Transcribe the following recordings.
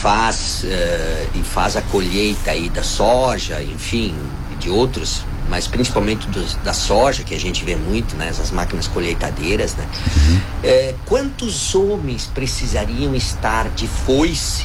faz a colheita aí da soja, enfim, de outros, mas principalmente da soja, que a gente vê muito, né? Essas máquinas colheitadeiras, né? Quantos homens precisariam estar de foice?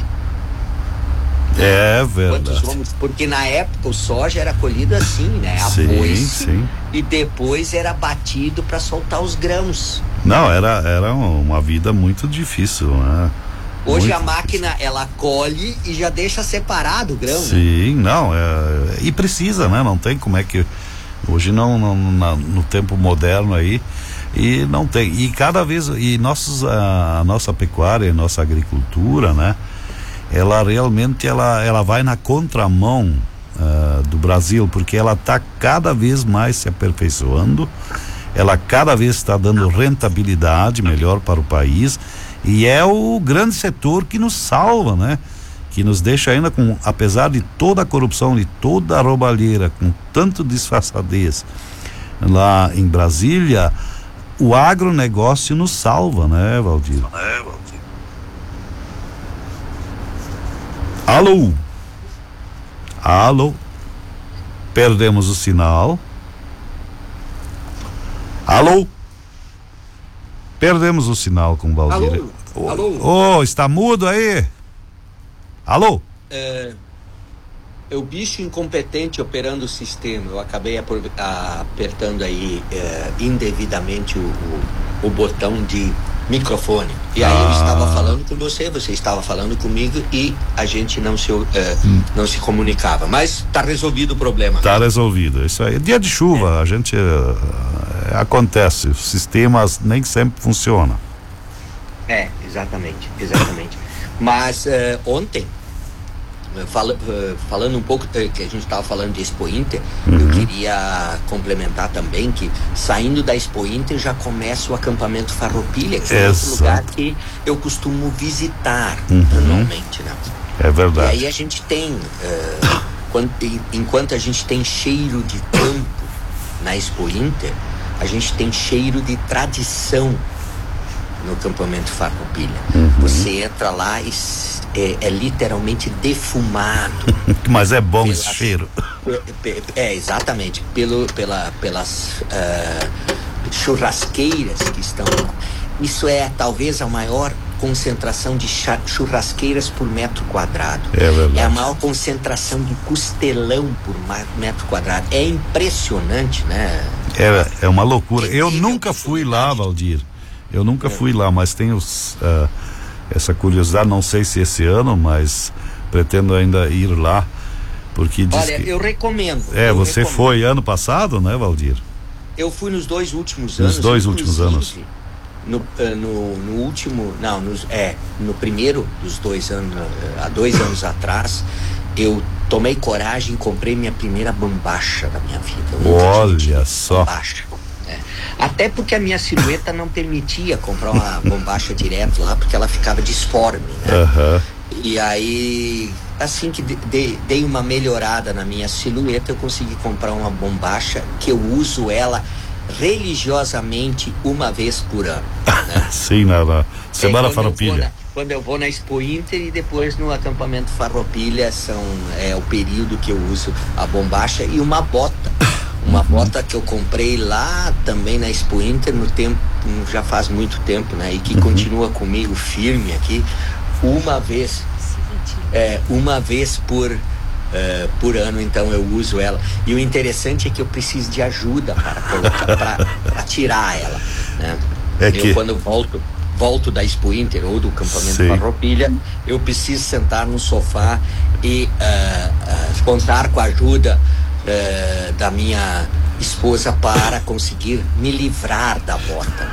É verdade. Quantos homens? Porque na época o soja era colhido assim, né? A foice, sim. E depois era batido para soltar os grãos. Não, era uma vida muito difícil, né? Hoje muito a máquina, difícil. ela colhe e já deixa separado o grão. Sim, né? Não, e precisa, né? Não tem como é que... Hoje no tempo moderno aí, e não tem. E cada vez... a nossa pecuária, a nossa agricultura, né? Ela realmente, ela vai na contramão do Brasil, porque ela está cada vez mais se aperfeiçoando, ela cada vez está dando rentabilidade melhor para o país, e é o grande setor que nos salva, né? Que nos deixa ainda com, apesar de toda a corrupção, de toda a roubalheira, com tanto disfarçadez lá em Brasília, o agronegócio nos salva, né, Valdir? Alô? Alô? Perdemos o sinal. Alô? Perdemos o sinal com o Valdir. Alô? Está mudo aí? Alô? É o bicho incompetente operando o sistema. Eu acabei apertando aí indevidamente o botão de microfone. E aí eu estava falando com você estava falando comigo e a gente não se comunicava. Mas está resolvido o problema. Está resolvido. Isso aí. Dia de chuva, a gente acontece. Os sistemas nem sempre funcionam. Exatamente. Mas ontem, falando um pouco que a gente estava falando de Expo Inter, eu queria complementar também que saindo da Expo Inter já começa o acampamento Farroupilha, que é outro lugar que eu costumo visitar anualmente, né? É verdade. E aí a gente tem, enquanto a gente tem cheiro de campo na Expo Inter, a gente tem cheiro de tradição no acampamento Farroupilha. Você entra lá e é literalmente defumado. Mas é bom esse cheiro. Exatamente. Pelas churrasqueiras que estão lá. Isso é talvez a maior concentração de churrasqueiras por metro quadrado. É verdade. É a maior concentração de costelão por metro quadrado. É impressionante, né? É uma loucura. Eu nunca fui lá, Valdir. Eu nunca fui lá, mas tenho essa curiosidade, não sei se esse ano, mas pretendo ainda ir lá, porque diz Olha, eu recomendo. Você foi ano passado, né, Valdir? Eu fui nos 2 últimos anos. Nos 2 últimos anos. No primeiro dos 2 anos, há 2 anos atrás, eu tomei coragem e comprei minha primeira bombacha da minha vida. Olha só. Bombacha. Até porque a minha silhueta não permitia comprar uma bombacha direto lá, porque ela ficava disforme, né? E aí, assim que dei uma melhorada na minha silhueta, eu consegui comprar uma bombacha que eu uso ela religiosamente uma vez por ano, né? Sim, na Semana Farroupilha. Quando eu vou na Expo Inter e depois no acampamento Farroupilha, é o período que eu uso a bombacha e uma bota. Uma bota que eu comprei lá também na Expo Inter já faz muito tempo, né? E que continua comigo firme aqui, uma vez por ano, então eu uso ela. E o interessante é que eu preciso de ajuda para tirar ela, né? Quando volto da Expo Inter ou do acampamento Farroupilha, eu preciso sentar no sofá e contar com a ajuda da minha esposa para conseguir me livrar da bota.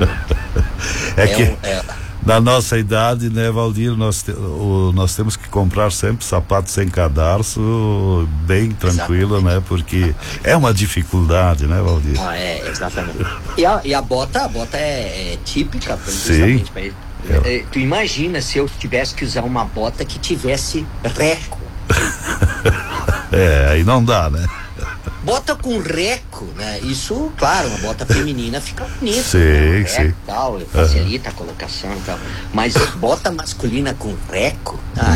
Na nossa idade, né, Valdir, nós temos que comprar sempre sapato sem cadarço, bem tranquilo, né, porque é uma dificuldade, né, Valdir? Exatamente. E a bota é típica, justamente para isso. Tu imagina se eu tivesse que usar uma bota que tivesse reco. Aí não dá, né? Bota com reco, né? Isso, claro, uma bota feminina fica bonita. Sim, né? sim. Tal, facilita a colocação e tal. Mas bota masculina com reco,